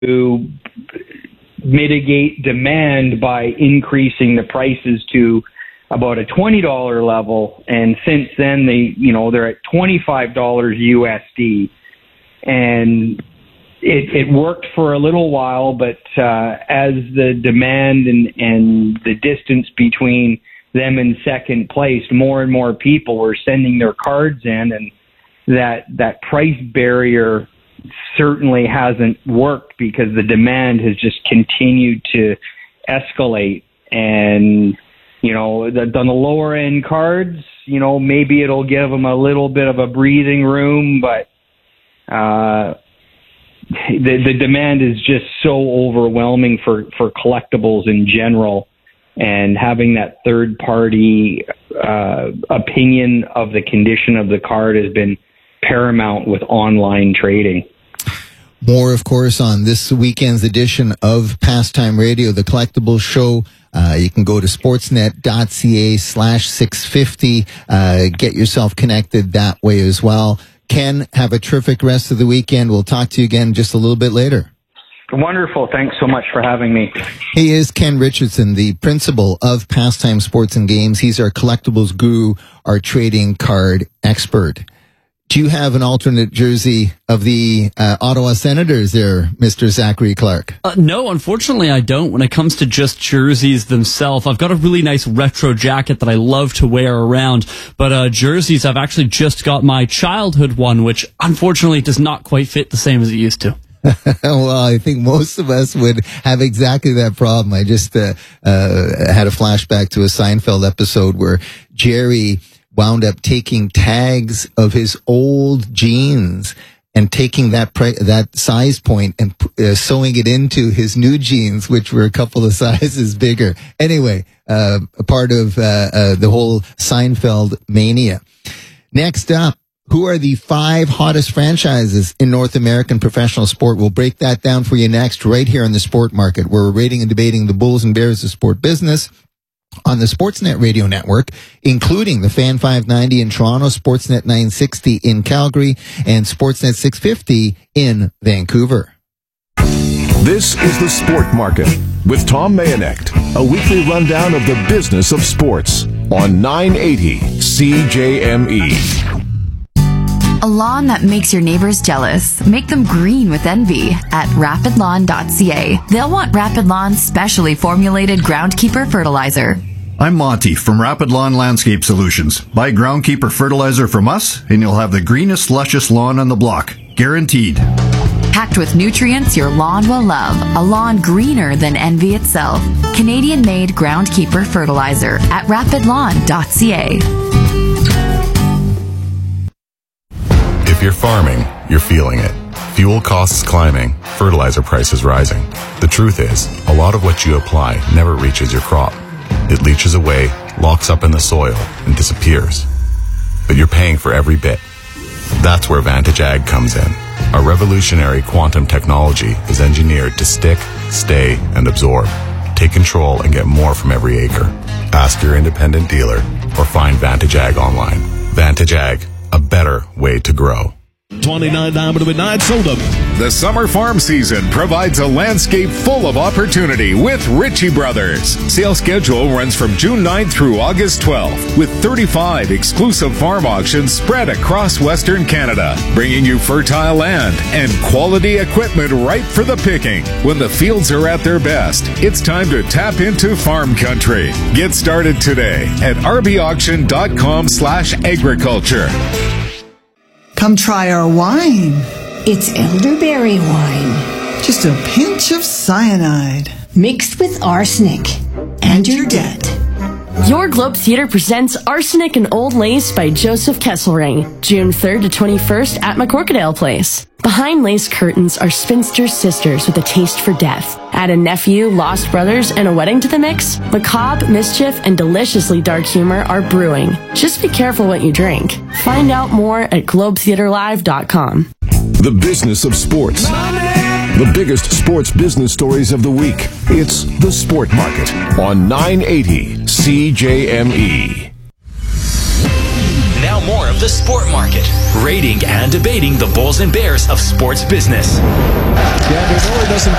to mitigate demand by increasing the prices to about a $20 level, and since then they're at $25 USD, and it worked for a little while, but as the demand and the distance between them in second place, more and more people were sending their cards in, and that price barrier certainly hasn't worked because the demand has just continued to escalate. And on the lower end cards, maybe it'll give them a little bit of a breathing room, but the demand is just so overwhelming for collectibles in general, and having that third party opinion of the condition of the card has been paramount with online trading. More, of course, on this weekend's edition of Pastime Radio, the Collectibles Show. You can go to sportsnet.ca/650. Get yourself connected that way as well. Ken, have a terrific rest of the weekend. We'll talk to you again just a little bit later. Wonderful. Thanks so much for having me. He is Ken Richardson, the principal of Pastime Sports and Games. He's our collectibles guru, our trading card expert. Do you have an alternate jersey of the Ottawa Senators there, Mr. Zachary Clark? No, unfortunately I don't. When it comes to just jerseys themselves, I've got a really nice retro jacket that I love to wear around. But jerseys, I've actually just got my childhood one, which unfortunately does not quite fit the same as it used to. Well, I think most of us would have exactly that problem. I just had a flashback to a Seinfeld episode where Jerry wound up taking tags of his old jeans and taking that size point and sewing it into his new jeans, which were a couple of sizes bigger. Anyway, a part of the whole Seinfeld mania. Next up, who are the 5 hottest franchises in North American professional sport? We'll break that down for you next, right here on the Sport Market, where we're rating and debating the Bulls and Bears of sport business on the Sportsnet Radio Network, including the Fan 590 in Toronto, Sportsnet 960 in Calgary, and Sportsnet 650 in Vancouver. This is the Sport Market with Tom Mayenknecht, a weekly rundown of the business of sports on 980 CJME. A lawn that makes your neighbors jealous. Make them green with envy at rapidlawn.ca. They'll want Rapid Lawn's specially formulated Groundkeeper fertilizer. I'm Monty from Rapid Lawn Landscape Solutions. Buy Groundkeeper fertilizer from us and you'll have the greenest, luscious lawn on the block. Guaranteed. Packed with nutrients your lawn will love. A lawn greener than envy itself. Canadian-made Groundkeeper fertilizer at rapidlawn.ca. If you're farming, you're feeling it. Fuel costs climbing, fertilizer prices rising. The truth is, a lot of what you apply never reaches your crop. It leaches away, locks up in the soil, and disappears. But you're paying for every bit. That's where Vantage Ag comes in. Our revolutionary quantum technology is engineered to stick, stay, and absorb. Take control and get more from every acre. Ask your independent dealer or find Vantage Ag online. Vantage Ag, a better way to grow. 29 Diamond Midnight sold them. The summer farm season provides a landscape full of opportunity with Ritchie Brothers. Sale schedule runs from June 9th through August 12th with 35 exclusive farm auctions spread across Western Canada, bringing you fertile land and quality equipment ripe for the picking. When the fields are at their best, it's time to tap into farm country. Get started today at rbauction.com/agriculture. Come try our wine. It's elderberry wine. Just a pinch of cyanide. Mixed with arsenic. And you're dead. Your Globe Theatre presents Arsenic and Old Lace by Joseph Kesselring, June 3rd to 21st at McCorkadale Place. Behind lace curtains are spinster sisters with a taste for death. Add a nephew, lost brothers, and a wedding to the mix? Macabre, mischief, and deliciously dark humor are brewing. Just be careful what you drink. Find out more at globetheaterlive.com. The business of sports. The biggest sports business stories of the week. It's the Sport Market on 980 CJME. Now more of the Sport Market rating and debating the bulls and bears of sports business. DeAndre Miller doesn't